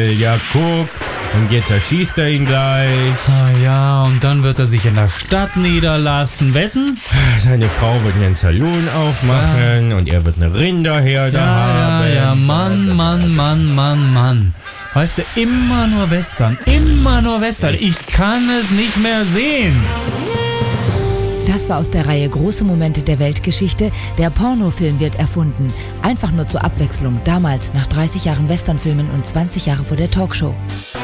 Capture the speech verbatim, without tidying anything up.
Onkel, ja guck, und jetzt erschießt er ihn gleich. Ah ja, und dann wird er sich in der Stadt niederlassen. Wetten? Seine Frau wird einen Saloon aufmachen ja. und er wird eine Rinderherde ja, haben. Ja, ja, Mann, Mann, Mann, Mann, Mann. Weißt du, immer nur Western, immer nur Western. Ich kann es nicht mehr sehen. Das war aus der Reihe Große Momente der Weltgeschichte. Der Pornofilm wird erfunden. Einfach nur zur Abwechslung. Damals, nach dreißig Jahren Westernfilmen und zwanzig Jahre vor der Talkshow.